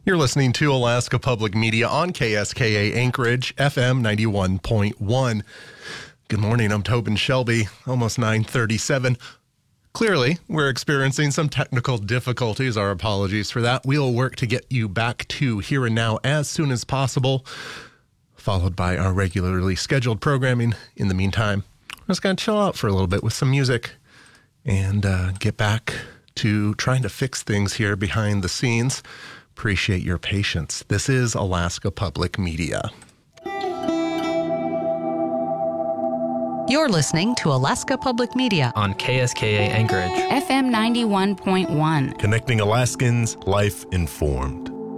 You're listening to Alaska Public Media on KSKA Anchorage, FM 91.1. Good morning, I'm Tobin Shelby, almost 9:37. Clearly, we're experiencing some technical difficulties. Our apologies for that. We'll work to get you back to Here and Now as soon as possible, followed by our regularly scheduled programming. In the meantime, I'm just going to chill out for a little bit with some music and get back to trying to fix things here behind the scenes. Appreciate your patience. This is Alaska Public Media. You're listening to Alaska Public Media on KSKA Anchorage, FM 91.1. Connecting Alaskans, life informed.